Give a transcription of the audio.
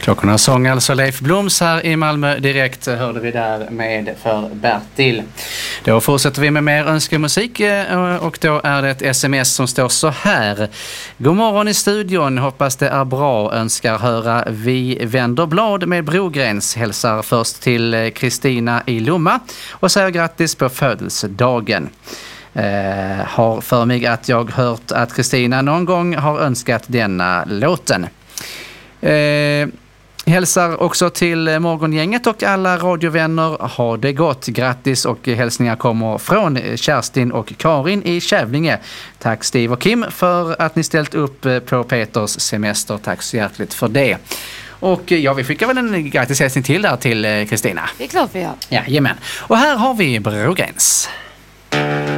Klockorna sång alltså Leif Bloms här i Malmö direkt, hörde vi där med För Bertil. Då fortsätter vi med mer önskemusik och då är det ett sms som står så här. God morgon i studion, hoppas det är bra, önskar höra Vi vänder blad med Brogräns. Hälsar först till Kristina i Lomma och säger grattis på födelsedagen. Har för mig att jag hört att Kristina någon gång har önskat denna låten. Hälsar också till morgongänget och alla radiovänner. Ha det gott. Grattis, och hälsningar kommer från Kerstin och Karin i Kävlinge. Tack Steve och Kim för att ni ställt upp på Peters semester. Tack så hjärtligt för det. Och ja, vi skickar väl en grattishälsning till där till Kristina. Det är klart vi gör. Jajamän. Och här har vi Brogräns.